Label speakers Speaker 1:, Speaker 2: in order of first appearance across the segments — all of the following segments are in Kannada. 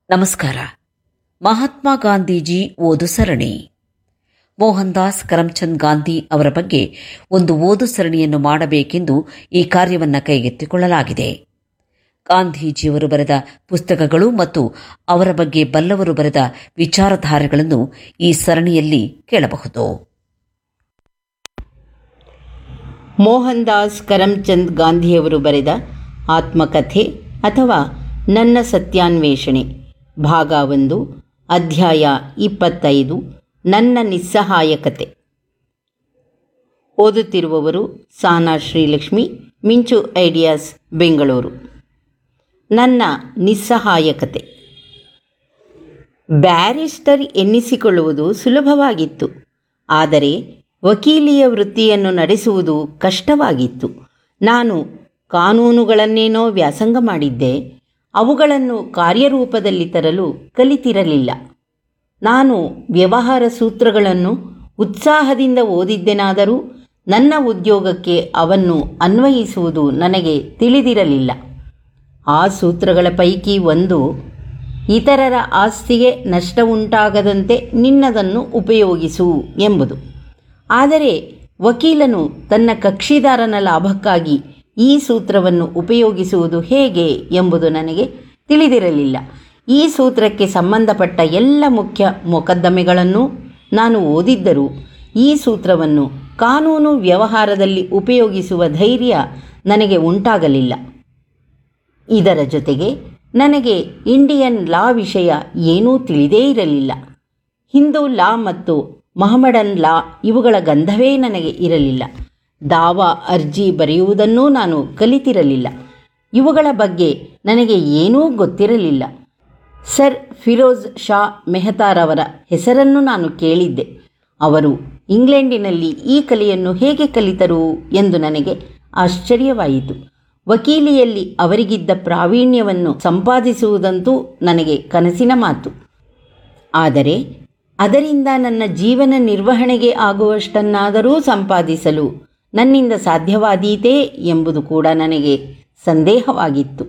Speaker 1: ನಮಸ್ಕಾರ. ಮಹಾತ್ಮ ಗಾಂಧೀಜಿ ಓದು ಸರಣಿ. ಮೋಹನ್ ದಾಸ್ ಕರಮ್ಚಂದ್ ಗಾಂಧಿ ಅವರ ಬಗ್ಗೆ ಒಂದು ಓದು ಸರಣಿಯನ್ನು ಮಾಡಬೇಕೆಂದು ಈ ಕಾರ್ಯವನ್ನು ಕೈಗೆತ್ತಿಕೊಳ್ಳಲಾಗಿದೆ. ಗಾಂಧೀಜಿಯವರು ಬರೆದ ಪುಸ್ತಕಗಳು ಮತ್ತು ಅವರ ಬಗ್ಗೆ ಬಲ್ಲವರು ಬರೆದ ವಿಚಾರಧಾರೆಗಳನ್ನು ಈ ಸರಣಿಯಲ್ಲಿ ಕೇಳಬಹುದು.
Speaker 2: ಮೋಹನ್ ದಾಸ್ ಕರಮ್ಚಂದ್ ಗಾಂಧಿಯವರು ಬರೆದ ಆತ್ಮಕಥೆ ಅಥವಾ ನನ್ನ ಸತ್ಯಾನ್ವೇಷಣೆ, ಭಾಗ 1, ಅಧ್ಯಾಯ 25, ನನ್ನ ನಿಸ್ಸಹಾಯಕತೆ. ಓದುತ್ತಿರುವವರು ಸಾನಾ ಶ್ರೀಲಕ್ಷ್ಮಿ, ಮಿಂಚು ಐಡಿಯಾಸ್, ಬೆಂಗಳೂರು. ನನ್ನ ನಿಸ್ಸಹಾಯಕತೆ. ಬ್ಯಾರಿಸ್ಟರ್ ಎನ್ನಿಸಿಕೊಳ್ಳುವುದು ಸುಲಭವಾಗಿತ್ತು, ಆದರೆ ವಕೀಲಿಯ ವೃತ್ತಿಯನ್ನು ನಡೆಸುವುದು ಕಷ್ಟವಾಗಿತ್ತು. ನಾನು ಕಾನೂನುಗಳನ್ನೇನೋ ವ್ಯಾಸಂಗ ಮಾಡಿದ್ದೆ, ಅವುಗಳನ್ನು ಕಾರ್ಯರೂಪದಲ್ಲಿ ತರಲು ಕಲಿತಿರಲಿಲ್ಲ. ನಾನು ವ್ಯವಹಾರ ಸೂತ್ರಗಳನ್ನು ಉತ್ಸಾಹದಿಂದ ಓದಿದ್ದೆನಾದರೂ ನನ್ನ ಉದ್ಯೋಗಕ್ಕೆ ಅವನ್ನು ಅನ್ವಯಿಸುವುದು ನನಗೆ ತಿಳಿದಿರಲಿಲ್ಲ. ಆ ಸೂತ್ರಗಳ ಪೈಕಿ ಒಂದು, ಇತರರ ಆಸ್ತಿಗೆ ನಷ್ಟವುಂಟಾಗದಂತೆ ನಿನ್ನದನ್ನು ಉಪಯೋಗಿಸು ಎಂಬುದು. ಆದರೆ ವಕೀಲನು ತನ್ನ ಕಕ್ಷಿದಾರನ ಲಾಭಕ್ಕಾಗಿ ಈ ಸೂತ್ರವನ್ನು ಉಪಯೋಗಿಸುವುದು ಹೇಗೆ ಎಂಬುದು ನನಗೆ ತಿಳಿದಿರಲಿಲ್ಲ. ಈ ಸೂತ್ರಕ್ಕೆ ಸಂಬಂಧಪಟ್ಟ ಎಲ್ಲ ಮುಖ್ಯ ಮೊಕದ್ದಮೆಗಳನ್ನು ನಾನು ಓದಿದ್ದರೂ ಈ ಸೂತ್ರವನ್ನು ಕಾನೂನು ವ್ಯವಹಾರದಲ್ಲಿ ಉಪಯೋಗಿಸುವ ಧೈರ್ಯ ನನಗೆ ಉಂಟಾಗಲಿಲ್ಲ. ಇದರ ಜೊತೆಗೆ ನನಗೆ ಇಂಡಿಯನ್ ಲಾ ವಿಷಯ ಏನೂ ತಿಳಿದೇ ಇರಲಿಲ್ಲ. ಹಿಂದೂ ಲಾ ಮತ್ತು ಮೊಹಮ್ಮಡನ್ ಲಾ ಇವುಗಳ ಗಂಧವೇ ನನಗೆ ಇರಲಿಲ್ಲ. ದಾವಾ ಅರ್ಜಿ ಬರೆಯುವುದನ್ನೂ ನಾನು ಕಲಿತಿರಲಿಲ್ಲ. ಇವುಗಳ ಬಗ್ಗೆ ನನಗೆ ಏನೂ ಗೊತ್ತಿರಲಿಲ್ಲ. ಸರ್ ಫಿರೋಜ್ ಶಾ ಮೆಹತಾರವರ ಹೆಸರನ್ನು ನಾನು ಕೇಳಿದ್ದೆ. ಅವರು ಇಂಗ್ಲೆಂಡಿನಲ್ಲಿ ಈ ಕಲೆಯನ್ನು ಹೇಗೆ ಕಲಿತರು ಎಂದು ನನಗೆ ಆಶ್ಚರ್ಯವಾಯಿತು. ವಕೀಲಿಯಲ್ಲಿ ಅವರಿಗಿದ್ದ ಪ್ರಾವೀಣ್ಯವನ್ನು ಸಂಪಾದಿಸುವುದಂತೂ ನನಗೆ ಕನಸಿನ ಮಾತು. ಆದರೆ ಅದರಿಂದ ನನ್ನ ಜೀವನ ನಿರ್ವಹಣೆಗೆ ಆಗುವಷ್ಟನ್ನಾದರೂ ಸಂಪಾದಿಸಲು ನನ್ನಿಂದ ಸಾಧ್ಯವಾದೀತೇ ಎಂಬುದು ಕೂಡ ನನಗೆ ಸಂದೇಹವಾಗಿತ್ತು.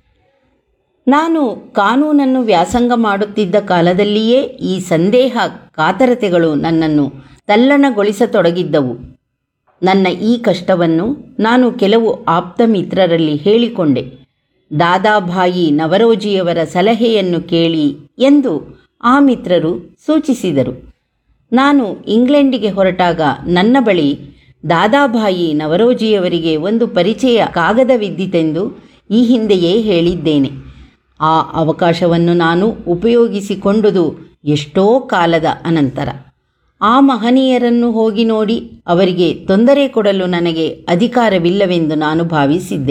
Speaker 2: ನಾನು ಕಾನೂನನ್ನು ವ್ಯಾಸಂಗ ಮಾಡುತ್ತಿದ್ದ ಕಾಲದಲ್ಲಿಯೇ ಈ ಸಂದೇಹ ಕಾತರತೆಗಳು ನನ್ನನ್ನು ತಲ್ಲಣಗೊಳಿಸತೊಡಗಿದ್ದವು. ನನ್ನ ಈ ಕಷ್ಟವನ್ನು ನಾನು ಕೆಲವು ಆಪ್ತ ಮಿತ್ರರಲ್ಲಿ ಹೇಳಿಕೊಂಡೆ. ದಾದಾಭಾಯಿ ನವರೋಜಿಯವರ ಸಲಹೆಯನ್ನು ಕೇಳಿ ಎಂದು ಆ ಮಿತ್ರರು ಸೂಚಿಸಿದರು. ನಾನು ಇಂಗ್ಲೆಂಡಿಗೆ ಹೊರಟಾಗ ನನ್ನ ಬಳಿ ದಾದಾಭಾಯಿ ನವರೋಜಿಯವರಿಗೆ ಒಂದು ಪರಿಚಯ ಕಾಗದವಿದ್ದಿತೆಂದು ಈ ಹಿಂದೆಯೇ ಹೇಳಿದ್ದೇನೆ. ಆ ಅವಕಾಶವನ್ನು ನಾನು ಉಪಯೋಗಿಸಿಕೊಂಡುದು ಎಷ್ಟೋ ಕಾಲದ ಅನಂತರ. ಆ ಮಹನೀಯರನ್ನು ಹೋಗಿ ನೋಡಿ ಅವರಿಗೆ ತೊಂದರೆ ಕೊಡಲು ನನಗೆ ಅಧಿಕಾರವಿಲ್ಲವೆಂದು ನಾನು ಭಾವಿಸಿದ್ದೆ.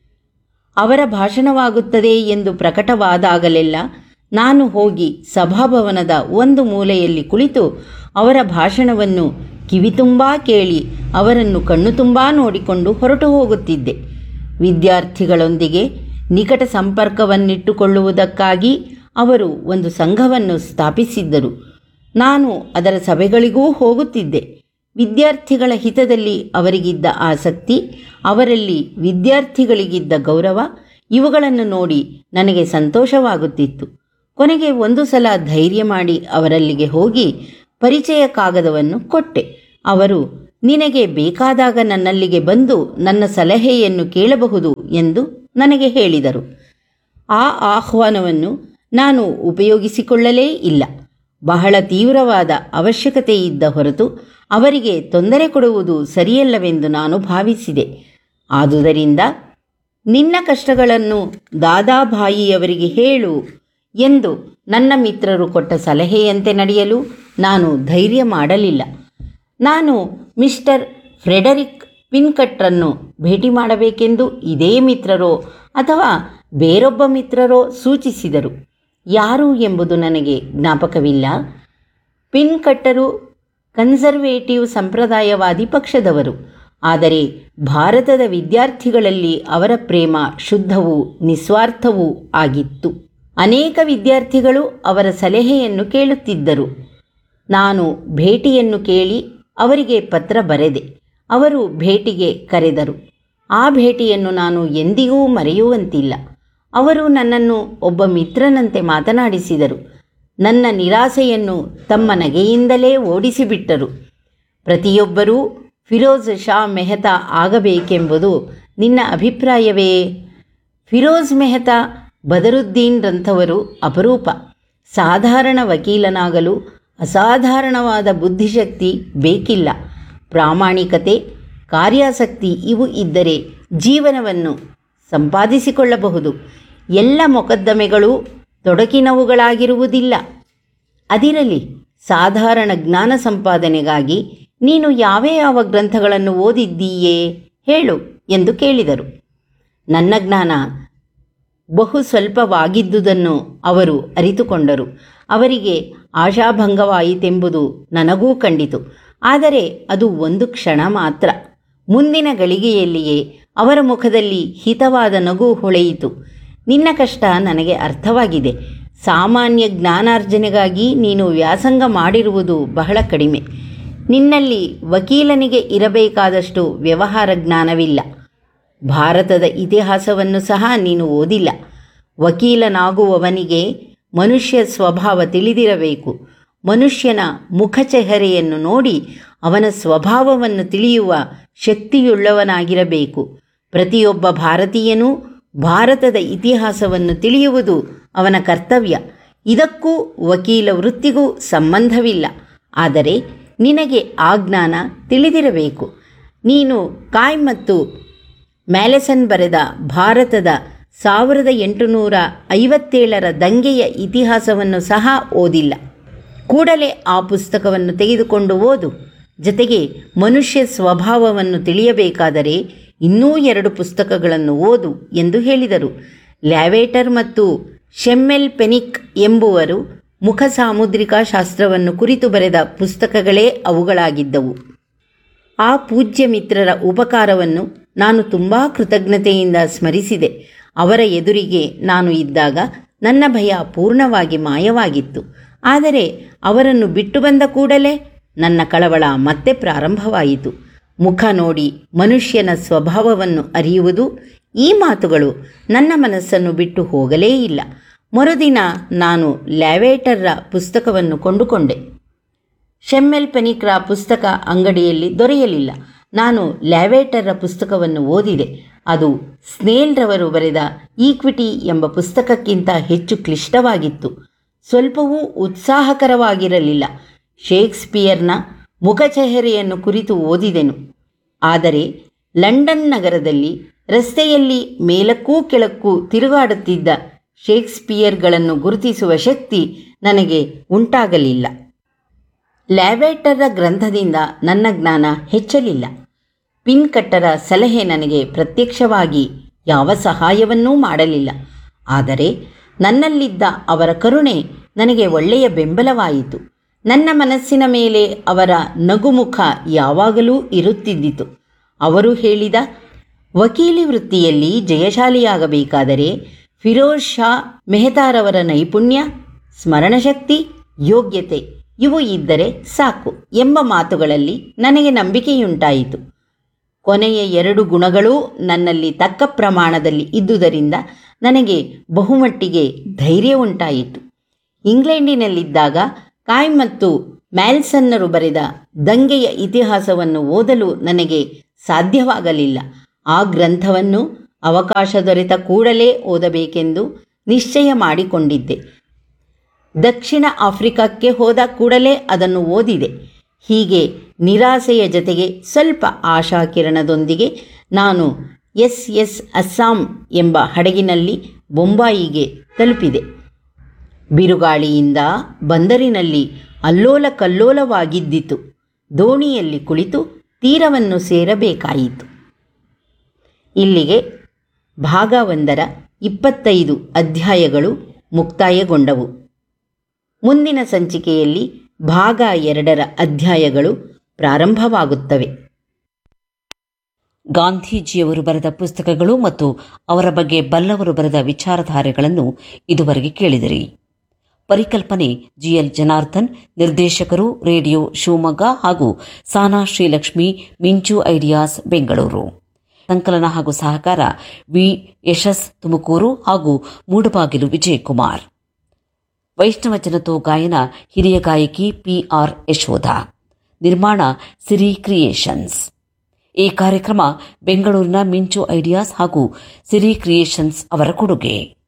Speaker 2: ಅವರ ಭಾಷಣವಾಗುತ್ತದೆ ಎಂದು ಪ್ರಕಟವಾದಾಗಲೆಲ್ಲ ನಾನು ಹೋಗಿ ಸಭಾಭವನದ ಒಂದು ಮೂಲೆಯಲ್ಲಿ ಕುಳಿತು ಅವರ ಭಾಷಣವನ್ನು ಕಿವಿತುಂಬಾ ಕೇಳಿ ಅವರನ್ನು ಕಣ್ಣು ತುಂಬಾ ನೋಡಿಕೊಂಡು ಹೊರಟು ಹೋಗುತ್ತಿದ್ದೆ. ವಿದ್ಯಾರ್ಥಿಗಳೊಂದಿಗೆ ನಿಕಟ ಸಂಪರ್ಕವನ್ನಿಟ್ಟುಕೊಳ್ಳುವುದಕ್ಕಾಗಿ ಅವರು ಒಂದು ಸಂಘವನ್ನು ಸ್ಥಾಪಿಸಿದ್ದರು. ನಾನು ಅದರ ಸಭೆಗಳಿಗೂ ಹೋಗುತ್ತಿದ್ದೆ. ವಿದ್ಯಾರ್ಥಿಗಳ ಹಿತದಲ್ಲಿ ಅವರಿಗಿದ್ದ ಆಸಕ್ತಿ, ಅವರಲ್ಲಿ ವಿದ್ಯಾರ್ಥಿಗಳಿಗಿದ್ದ ಗೌರವ, ಇವುಗಳನ್ನು ನೋಡಿ ನನಗೆ ಸಂತೋಷವಾಗುತ್ತಿತ್ತು. ಕೊನೆಗೆ ಒಂದು ಸಲ ಧೈರ್ಯ ಮಾಡಿ ಅವರಲ್ಲಿಗೆ ಹೋಗಿ ಪರಿಚಯ ಕಾಗದವನ್ನು ಕೊಟ್ಟೆ. ಅವರು ನಿನಗೆ ಬೇಕಾದಾಗ ನನ್ನಲ್ಲಿಗೆ ಬಂದು ನನ್ನ ಸಲಹೆಯನ್ನು ಕೇಳಬಹುದು ಎಂದು ನನಗೆ ಹೇಳಿದರು. ಆ ಆಹ್ವಾನವನ್ನು ನಾನು ಉಪಯೋಗಿಸಿಕೊಳ್ಳಲೇ ಇಲ್ಲ. ಬಹಳ ತೀವ್ರವಾದ ಅವಶ್ಯಕತೆ ಇದ್ದ ಹೊರತು ಅವರಿಗೆ ತೊಂದರೆ ಕೊಡುವುದು ಸರಿಯಲ್ಲವೆಂದು ನಾನು ಭಾವಿಸಿದೆ. ಆದುದರಿಂದ ನಿನ್ನ ಕಷ್ಟಗಳನ್ನು ದಾದಾಭಾಯಿಯವರಿಗೆ ಹೇಳು ಎಂದು ನನ್ನ ಮಿತ್ರರು ಕೊಟ್ಟ ಸಲಹೆಯಂತೆ ನಡೆಯಲು ನಾನು ಧೈರ್ಯ ಮಾಡಲಿಲ್ಲ. ನಾನು ಮಿಸ್ಟರ್ ಫ್ರೆಡರಿಕ್ ಪಿನ್ಕಟ್ರನ್ನು ಭೇಟಿ ಮಾಡಬೇಕೆಂದು ಇದೇ ಮಿತ್ರರೋ ಅಥವಾ ಬೇರೊಬ್ಬ ಮಿತ್ರರೋ ಸೂಚಿಸಿದರು. ಯಾರು ಎಂಬುದು ನನಗೆ ಜ್ಞಾಪಕವಿಲ್ಲ. ಪಿನ್ಕಟ್ಟರು ಕನ್ಸರ್ವೇಟಿವ್ ಸಂಪ್ರದಾಯವಾದಿ ಪಕ್ಷದವರು. ಆದರೆ ಭಾರತದ ವಿದ್ಯಾರ್ಥಿಗಳಲ್ಲಿ ಅವರ ಪ್ರೇಮ ಶುದ್ಧವೂ ನಿಸ್ವಾರ್ಥವೂ ಆಗಿತ್ತು. ಅನೇಕ ವಿದ್ಯಾರ್ಥಿಗಳು ಅವರ ಸಲಹೆಯನ್ನು ಕೇಳುತ್ತಿದ್ದರು. ನಾನು ಭೇಟಿಯನ್ನು ಕೇಳಿ ಅವರಿಗೆ ಪತ್ರ ಬರೆದೆ. ಅವರು ಭೇಟಿಗೆ ಕರೆದರು. ಆ ಭೇಟಿಯನ್ನು ನಾನು ಎಂದಿಗೂ ಮರೆಯುವಂತಿಲ್ಲ. ಅವರು ನನ್ನನ್ನು ಒಬ್ಬ ಮಿತ್ರನಂತೆ ಮಾತನಾಡಿಸಿದರು. ನನ್ನ ನಿರಾಸೆಯನ್ನು ತಮ್ಮ ನಗೆಯಿಂದಲೇ ಓಡಿಸಿಬಿಟ್ಟರು. ಪ್ರತಿಯೊಬ್ಬರೂ ಫಿರೋಜ್ ಶಾ ಮೆಹ್ತಾ ಆಗಬೇಕೆಂಬುದು ನಿನ್ನ ಅಭಿಪ್ರಾಯವೇ? ಫಿರೋಜ್ ಮೆಹ್ತಾ, ಬದರುದ್ದೀನ್ರಂಥವರು ಅಪರೂಪ. ಸಾಧಾರಣ ವಕೀಲನಾಗಲು ಅಸಾಧಾರಣವಾದ ಬುದ್ಧಿಶಕ್ತಿ ಬೇಕಿಲ್ಲ. ಪ್ರಾಮಾಣಿಕತೆ, ಕಾರ್ಯಾಸಕ್ತಿ ಇವು ಇದ್ದರೆ ಜೀವನವನ್ನು ಸಂಪಾದಿಸಿಕೊಳ್ಳಬಹುದು. ಎಲ್ಲ ಮೊಕದ್ದಮೆಗಳು ತೊಡಕಿನವುಗಳಾಗಿರುವುದಿಲ್ಲ. ಅದಿರಲಿ, ಸಾಧಾರಣ ಜ್ಞಾನ ಸಂಪಾದನೆಗಾಗಿ ನೀನು ಯಾವ ಗ್ರಂಥಗಳನ್ನು ಓದಿದ್ದೀಯೇ ಹೇಳು ಎಂದು ಕೇಳಿದರು. ನನ್ನ ಜ್ಞಾನ ಬಹು ಸ್ವಲ್ಪವಾಗಿದ್ದುದನ್ನು ಅವರು ಅರಿತುಕೊಂಡರು. ಅವರಿಗೆ ಆಶಾಭಂಗವಾಯಿತೆಂಬುದು ನನಗೂ ಕಂಡಿತು. ಆದರೆ ಅದು ಒಂದು ಕ್ಷಣ ಮಾತ್ರ. ಮುಂದಿನ ಗಳಿಗೆಯಲ್ಲಿಯೇ ಅವರ ಮುಖದಲ್ಲಿ ಹಿತವಾದ ನಗು ಹೊಳೆಯಿತು. ನಿನ್ನ ಕಷ್ಟ ನನಗೆ ಅರ್ಥವಾಗಿದೆ. ಸಾಮಾನ್ಯ ಜ್ಞಾನಾರ್ಜನೆಗಾಗಿ ನೀನು ವ್ಯಾಸಂಗ ಮಾಡಿರುವುದು ಬಹಳ ಕಡಿಮೆ. ನಿನ್ನಲ್ಲಿ ವಕೀಲನಿಗೆ ಇರಬೇಕಾದಷ್ಟು ವ್ಯವಹಾರ ಜ್ಞಾನವಿಲ್ಲ. ಭಾರತದ ಇತಿಹಾಸವನ್ನು ಸಹ ನೀನು ಓದಿಲ್ಲ. ವಕೀಲನಾಗುವವನಿಗೆ ಮನುಷ್ಯ ಸ್ವಭಾವ ತಿಳಿದಿರಬೇಕು. ಮನುಷ್ಯನ ಮುಖಚೆಹರೆಯನ್ನು ನೋಡಿ ಅವನ ಸ್ವಭಾವವನ್ನು ತಿಳಿಯುವ ಶಕ್ತಿಯುಳ್ಳವನಾಗಿರಬೇಕು. ಪ್ರತಿಯೊಬ್ಬ ಭಾರತೀಯನೂ ಭಾರತದ ಇತಿಹಾಸವನ್ನು ತಿಳಿಯುವುದು ಅವನ ಕರ್ತವ್ಯ. ಇದಕ್ಕೂ ವಕೀಲ ವೃತ್ತಿಗೂ ಸಂಬಂಧವಿಲ್ಲ. ಆದರೆ ನಿನಗೆ ಆ ಜ್ಞಾನ ತಿಳಿದಿರಬೇಕು. ನೀನು ಕಾಯ್ ಮತ್ತು ಮ್ಯಾಲೆಸನ್ ಬರೆದ ಭಾರತದ 1857ರ ದಂಗೆಯ ಇತಿಹಾಸವನ್ನು ಸಹ ಓದಿಲ್ಲ. ಕೂಡಲೇ ಆ ಪುಸ್ತಕವನ್ನು ತೆಗೆದುಕೊಂಡು ಓದು. ಜೊತೆಗೆ ಮನುಷ್ಯ ಸ್ವಭಾವವನ್ನು ತಿಳಿಯಬೇಕಾದರೆ ಇನ್ನೂ 2 ಪುಸ್ತಕಗಳನ್ನು ಓದು ಎಂದು ಹೇಳಿದರು. ಲ್ಯಾವೇಟರ್ ಮತ್ತು ಶೆಮ್ಮೆಲ್ ಪೆನಿಕ್ ಎಂಬುವರು ಮುಖ ಸಾಮುದ್ರಿಕಾ ಶಾಸ್ತ್ರವನ್ನು ಕುರಿತು ಬರೆದ ಪುಸ್ತಕಗಳೇ ಅವುಗಳಾಗಿದ್ದವು. ಆ ಪೂಜ್ಯ ಮಿತ್ರರ ಉಪಕಾರವನ್ನು ನಾನು ತುಂಬ ಕೃತಜ್ಞತೆಯಿಂದ ಸ್ಮರಿಸಿದೆ. ಅವರ ಎದುರಿಗೆ ನಾನು ಇದ್ದಾಗ ನನ್ನ ಭಯ ಪೂರ್ಣವಾಗಿ ಮಾಯವಾಗಿತ್ತು. ಆದರೆ ಅವರನ್ನು ಬಿಟ್ಟು ಬಂದ ಕೂಡಲೇ ನನ್ನ ಕಳವಳ ಮತ್ತೆ ಪ್ರಾರಂಭವಾಯಿತು. ಮುಖ ನೋಡಿ ಮನುಷ್ಯನ ಸ್ವಭಾವವನ್ನು ಅರಿಯುವುದು, ಈ ಮಾತುಗಳು ನನ್ನ ಮನಸ್ಸನ್ನು ಬಿಟ್ಟು ಹೋಗಲೇ ಇಲ್ಲ. ಮರುದಿನ ನಾನು ಲ್ಯಾವೇಟರ್ರ ಪುಸ್ತಕವನ್ನು ಕೊಂಡುಕೊಂಡೆ. ಶೆಮ್ಮೆಲ್ ಪೆನಿಕ್ರ ಪುಸ್ತಕ ಅಂಗಡಿಯಲ್ಲಿ ದೊರೆಯಲಿಲ್ಲ. ನಾನು ಲ್ಯಾವೇಟರ್ರ ಪುಸ್ತಕವನ್ನು ಓದಿದೆ. ಅದು ಸ್ನೇಲ್ರವರು ಬರೆದ ಈಕ್ವಿಟಿ ಎಂಬ ಪುಸ್ತಕಕ್ಕಿಂತ ಹೆಚ್ಚು ಕ್ಲಿಷ್ಟವಾಗಿತ್ತು. ಸ್ವಲ್ಪವೂ ಉತ್ಸಾಹಕರವಾಗಿರಲಿಲ್ಲ. ಶೇಕ್ಸ್ಪಿಯರ್ನ ಮುಖಚೆಹರೆಯನ್ನು ಕುರಿತು ಓದಿದೆನು. ಆದರೆ ಲಂಡನ್ ನಗರದಲ್ಲಿ ರಸ್ತೆಯಲ್ಲಿ ಮೇಲಕ್ಕೂ ಕೆಳಕ್ಕೂ ತಿರುಗಾಡುತ್ತಿದ್ದ ಶೇಕ್ಸ್ಪಿಯರ್ಗಳನ್ನು ಗುರುತಿಸುವ ಶಕ್ತಿ ನನಗೆ ಉಂಟಾಗಲಿಲ್ಲ. ಲ್ಯಾವೇಟರ್ರ ಗ್ರಂಥದಿಂದ ನನ್ನ ಜ್ಞಾನ ಹೆಚ್ಚಲಿಲ್ಲ. ಪಿನ್ಕಟ್ಟರ ಸಲಹೆ ನನಗೆ ಪ್ರತ್ಯಕ್ಷವಾಗಿ ಯಾವ ಸಹಾಯವನ್ನೂ ಮಾಡಲಿಲ್ಲ. ಆದರೆ ನನ್ನಲ್ಲಿದ್ದ ಅವರ ಕರುಣೆ ನನಗೆ ಒಳ್ಳೆಯ ಬೆಂಬಲವಾಯಿತು. ನನ್ನ ಮನಸ್ಸಿನ ಮೇಲೆ ಅವರ ನಗುಮುಖ ಯಾವಾಗಲೂ ಇರುತ್ತಿದ್ದಿತು. ಅವರು ಹೇಳಿದ, ವಕೀಲಿ ವೃತ್ತಿಯಲ್ಲಿ ಜಯಶಾಲಿಯಾಗಬೇಕಾದರೆ ಫಿರೋಜ್ ಶಾ ಮೆಹ್ತಾರವರ ನೈಪುಣ್ಯ, ಸ್ಮರಣಶಕ್ತಿ, ಯೋಗ್ಯತೆ ಇವು ಇದ್ದರೆ ಸಾಕು ಎಂಬ ಮಾತುಗಳಲ್ಲಿ ನನಗೆ ನಂಬಿಕೆಯುಂಟಾಯಿತು. ಕೊನೆಯ 2 ಗುಣಗಳೂ ನನ್ನಲ್ಲಿ ತಕ್ಕ ಪ್ರಮಾಣದಲ್ಲಿ ಇದ್ದುದರಿಂದ ನನಗೆ ಬಹುಮಟ್ಟಿಗೆ ಧೈರ್ಯ ಉಂಟಾಯಿತು. ಇಂಗ್ಲೆಂಡಿನಲ್ಲಿದ್ದಾಗ ಕಾಯ್ ಮತ್ತು ಮ್ಯಾಲ್ಸನ್ನರು ಬರೆದ ದಂಗೆಯ ಇತಿಹಾಸವನ್ನು ಓದಲು ನನಗೆ ಸಾಧ್ಯವಾಗಲಿಲ್ಲ. ಆ ಗ್ರಂಥವನ್ನು ಅವಕಾಶ ದೊರೆತ ಕೂಡಲೇ ಓದಬೇಕೆಂದು ನಿಶ್ಚಯ ಮಾಡಿಕೊಂಡಿದ್ದೆ. ದಕ್ಷಿಣ ಆಫ್ರಿಕಾಕ್ಕೆ ಹೋದ ಕೂಡಲೇ ಅದನ್ನು ಓದಿದೆ. ಹೀಗೆ ಜೊತೆಗೆ ಸ್ವಲ್ಪ ಆಶಾಕಿರಣದೊಂದಿಗೆ ನಾನು SS ಅಸ್ಸಾಂ ಎಂಬ ಹಡಗಿನಲ್ಲಿ ಬೊಂಬಾಯಿಗೆ ತಲುಪಿದೆ. ಬಿರುಗಾಳಿಯಿಂದ ಬಂದರಿನಲ್ಲಿ ಅಲ್ಲೋಲ ಕಲ್ಲೋಲವಾಗಿದ್ದಿತು. ದೋಣಿಯಲ್ಲಿ ಕುಳಿತು ತೀರವನ್ನು ಸೇರಬೇಕಾಯಿತು. ಇಲ್ಲಿಗೆ ಭಾಗ 1ರ 25 ಅಧ್ಯಾಯಗಳು ಮುಕ್ತಾಯಗೊಂಡವು. ಮುಂದಿನ ಸಂಚಿಕೆಯಲ್ಲಿ ಭಾಗ 2ರ ಅಧ್ಯಾಯಗಳು ಪ್ರಾರಂಭವಾಗುತ್ತವೆ.
Speaker 1: ಗಾಂಧೀಜಿಯವರು ಬರೆದ ಪುಸ್ತಕಗಳು ಮತ್ತು ಅವರ ಬಗ್ಗೆ ಬಲ್ಲವರು ಬರೆದ ವಿಚಾರಧಾರೆಗಳನ್ನು ಇದುವರೆಗೆ ಕೇಳಿದಿರಿ. ಪರಿಕಲ್ಪನೆ GL ಜನಾರ್ದನ್, ನಿರ್ದೇಶಕರು ರೇಡಿಯೋ ಶಿವಮೊಗ್ಗ ಹಾಗೂ ಸಾನಾ ಶ್ರೀಲಕ್ಷ್ಮಿ, ಮಿಂಚು ಐಡಿಯಾಸ್ ಬೆಂಗಳೂರು. ಸಂಕಲನ ಹಾಗೂ ಸಹಕಾರ ವಿ ಯಶಸ್ ತುಮಕೂರು ಹಾಗೂ ಮೂಡಬಾಗಿಲು ವಿಜಯಕುಮಾರ್. ವೈಷ್ಣವ ಜನತೋ ಗಾಯನ ಹಿರಿಯ ಗಾಯಕಿ ಪಿಆರ್ ಯಶೋಧ. ನಿರ್ಮಾಣ ಸಿರಿ ಕ್ರಿಯೇಷನ್ಸ್. ಈ ಕಾರ್ಯಕ್ರಮ ಬೆಂಗಳೂರಿನ ಮಿಂಚು ಐಡಿಯಾಸ್ ಹಾಗೂ ಸಿರಿ ಕ್ರಿಯೇಷನ್ಸ್ ಅವರ ಕೊಡುಗೆ.